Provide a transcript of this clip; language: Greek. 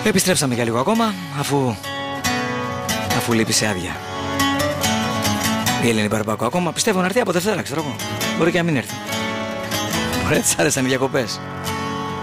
Επιστρέψαμε για λίγο ακόμα, αφού λείπει σε άδεια η Ελένη Μπαρμπάκο. Ακόμα πιστεύω να έρθει από Δευτέρα, ξέρω εγώ. Μπορεί και να μην έρθει. Μπορεί να της άρεσαν οι διακοπές.